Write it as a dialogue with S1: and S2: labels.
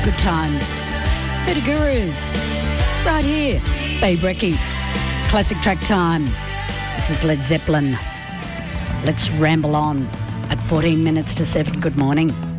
S1: Good times. Bit of Gurus. Right here. Babe Recce. Classic track time. This is Led Zeppelin. Let's ramble on at 14 minutes to 7. Good morning.